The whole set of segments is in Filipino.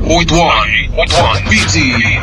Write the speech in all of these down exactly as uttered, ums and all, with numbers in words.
point one B T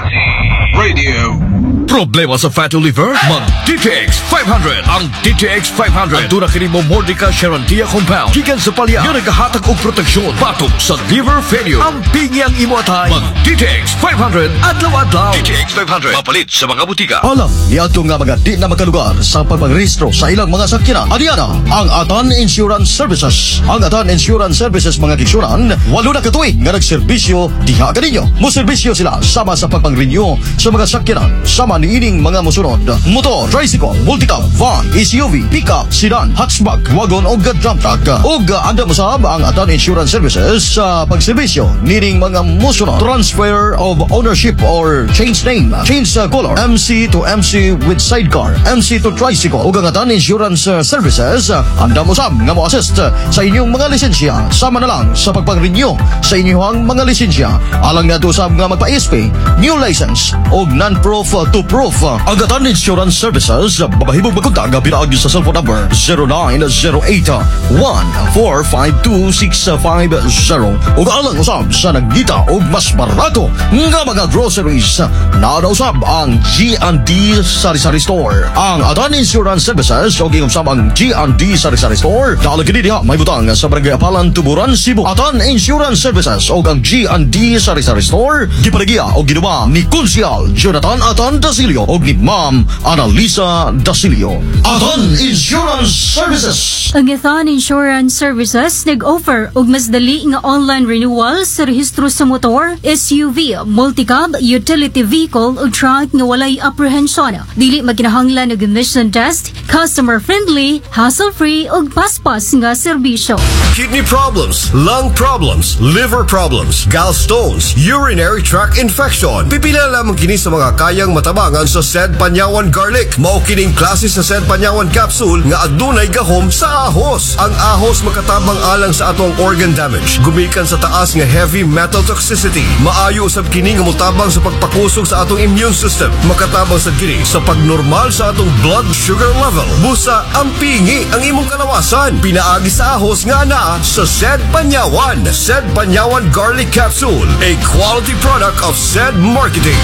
Radio. Problema sa fatty liver? Mag-D T X five hundred. Ang D T X five hundred. Ang tunang kinimo Mordica Charantia Compound. Gikan sa palya. Yung naghahatag og proteksyon. Patok sa liver failure. Ang pingyang imo atay. Mag-D T X five hundred. Adlaw-adlaw. D T X five hundred. Mapalit sa mga butika. Alam, niyato nga mga di na makalugar sa pagpagrehistro sa ilang mga sakyanan. Adiana, ang Atan Insurance Services. Ang Atan Insurance Services mga kiksuran, walo na katuig nga nagserbisyo diha kaninyo. Moserbisyo sila sama sa pagpang-renew sa mga sakyanan. Sama ni ining mga musunod: motor, tricycle, multicab, van, S U V, pickup, sedan, hatchback, wagon o dump truck. O anda masab ang Atan Insurance Services sa pagserbisyo nining mga musunod: transfer of ownership or change name, change uh, color, M C to M C with sidecar, M C to tricycle. O ang Atan Insurance uh, Services, uh, anda masab nga mo assist uh, sa inyong mga lisensya. Sama na lang sa pagpang-renew sa inyong mga lisensya. Alang nga to sab nga magpa-S P, new license o non-proof uh, to proof. Ang Atan Insurance Services, babahibog magkuntag pinaag sa cellphone number zero nine zero eight one four five two six five zero. O alang usab sa nagdita o mas barato nga mga groceries na usab ang G and D Sari-Sari Store. Ang Atan Insurance Services o gingom usab ang G and D Sari-Sari Store dalagin diha may butang sa Barangay Apalan, Tuburan, Cebu. Atan Insurance Services o ang G and D Sari-Sari Store gipalagiya o ginuba ni Kunsyal Jonathan Atan Dasilio o ni Ma'am Annalisa Dasilio. Atan Insurance Services. Ang Atan Insurance Services nag-offer og mas dali nga online renewal sa rehistro sa motor, S U V, multicab, utility vehicle ug truck nga walay apprehension. Dili maginahanglan og emission test, customer friendly, hassle-free ug paspas nga serbisyo. Kidney problems, lung problems, liver problems, gallstones, urinary tract infection. Pipila lamang kini sa mga kayang matabangan sa S E D Panyawan Garlic. Mao kining klase sa S E D Panyawan Capsule nga adunay gahom sa ahos. Ang ahos makatabang alang sa atong organ damage. Gumikan sa taas nga heavy metal toxicity. Maayo usab kini nga motabang sa pagpakusog sa atong immune system. Makatabang sa kini sa pagnormal sa atong blood sugar level. Busa ang pingi ang imong kalawasan. Pinaagi sa ahos nga naa sa S E D Panyawan. S E D Panyawan Garlic Capsule, a quality product of S E D Marketing.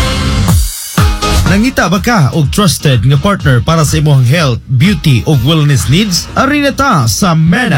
Nangita ba ka og trusted nga partner para sa imong health, beauty ug wellness needs? Ari na ta sa Mena